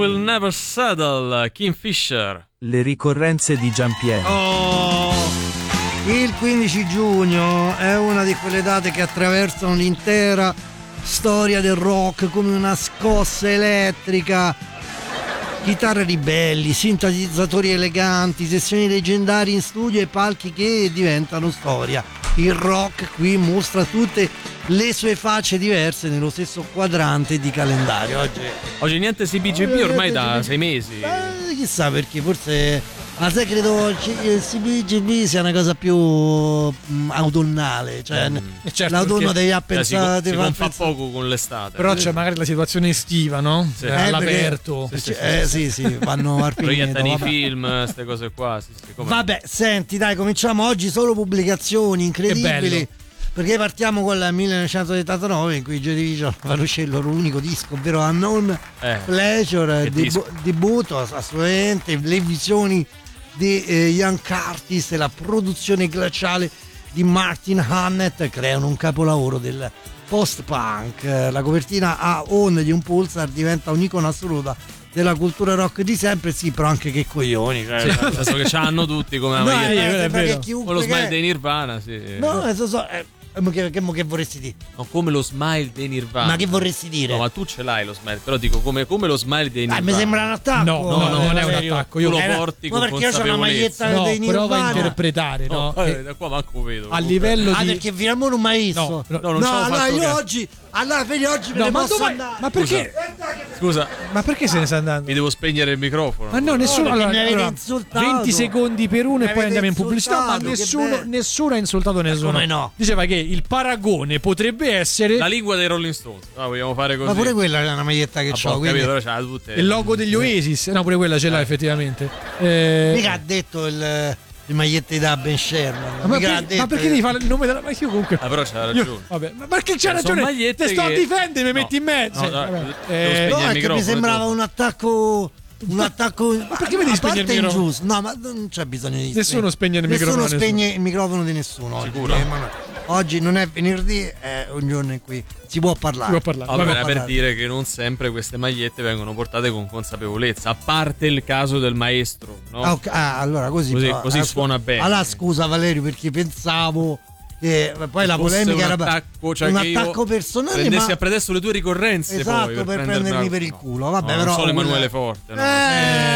Will Never Settle, Kingfisher. Le ricorrenze di Giampiero. Il 15 giugno è una di quelle date che attraversano l'intera storia del rock come una scossa elettrica. Chitarre ribelli, sintetizzatori eleganti, sessioni leggendarie in studio e palchi che diventano storia. Il rock qui mostra tutte le sue facce diverse nello stesso quadrante di calendario. Oggi niente CBGB ormai da 6 mesi. Chissà perché, forse. Ma sai, credo il CBGB sia una cosa più autunnale, cioè certo, l'autunno devi pensare. Si fa poco con l'estate. Però c'è magari la situazione estiva, no? Sì. All'aperto. Sì, vanno al proiettano i film, queste cose qua. Sì, vabbè, senti, dai, cominciamo oggi solo pubblicazioni incredibili. Perché partiamo con il 1979 in cui Joy Division fanno uscire il loro unico disco, ovvero Unknown Pleasure, debutto assolutamente, le visioni di Ian Curtis e la produzione glaciale di Martin Hannett creano un capolavoro del post-punk. La copertina a On di un Pulsar diventa un'icona assoluta della cultura rock di sempre, sì, però anche che coglioni, cioè, nel senso che ce l'hanno tutti come la maglietta, o lo smile dei Nirvana, sì. No, che vorresti dire? No, come lo smile dei Nirvana. Ma che vorresti dire? No, ma tu ce l'hai lo smile, però dico come lo smile dei Nirvana. Mi sembra un attacco. No, non è un attacco. Tu lo porti con consapevolezza. Ma perché io c'ho una maglietta dei Nirvana. Prova a interpretare, no? Da qua manco vedo. A livello di... perché fino a non mai visto. No, io oggi... Allora, vedi, oggi me ne posso andare. Ma perché? Scusa. Ma perché se ne sta andando? Mi devo spegnere il microfono. Ma no, nessuno. Allora, mi avete insultato. 20 secondi per uno e poi andiamo in pubblicità. Ma nessuno ha insultato nessuno. Come no? Diceva che il paragone potrebbe essere la lingua dei Rolling Stones. No, vogliamo fare così. Ma pure quella è una maglietta che c'ho. Capito, però c'ha tutte. Il logo degli Oasis. No, pure quella ce l'ha effettivamente. Mica ha detto le magliette da Ben Sherman. Ma perché devi fare il nome della maglietta? Io comunque. Però c'ha ragione. Vabbè, ma perché c'ha ragione? Te sto a difendere, mi metti in mezzo. No, è che mi sembrava un attacco. Ma perché mi devi spegnere il microfono? Ingiusto. No, ma non c'è bisogno di nessuno spegne il microfono. Nessuno spegne il microfono di nessuno. Sicuro? Oggi non è venerdì, è un giorno in cui si può parlare. Vabbè, per dire che non sempre queste magliette vengono portate con consapevolezza, a parte il caso del maestro, no? Allora così suona bene. Allora scusa Valerio, perché pensavo poi la polemica era un attacco personale, prendessi a pretesto le tue ricorrenze, esatto, poi, per prendermi per il culo. Vabbè, no, però non solo Emanuele Forte, no?